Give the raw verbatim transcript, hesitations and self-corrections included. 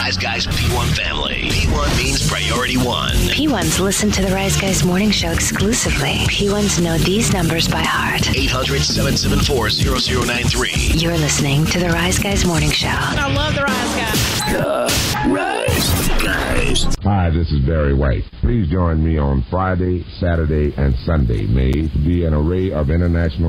Rise Guys P one family. P one means priority one. P ones listen to the Rise Guys morning show exclusively. P ones know these numbers by heart. eight hundred, seven seven four, zero zero nine three. You're listening to the Rise Guys morning show. I love the Rise Guys. The Rise Guys. Hi, this is Barry White. Please join me on Friday, Saturday, and Sunday, May, to be an array of international